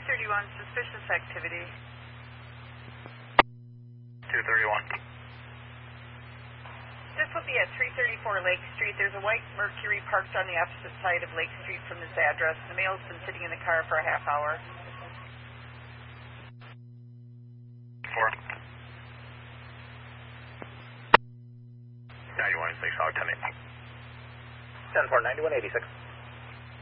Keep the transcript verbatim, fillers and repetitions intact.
thirty-one, suspicious activity. two thirty-one. This will be at three thirty-four Lake Street. There's a white Mercury parked on the opposite side of Lake Street from this address. The male's been sitting in the car for a half hour. four. ninety-one eighty-six, ten eight. ten four, ninety-one eighty-six.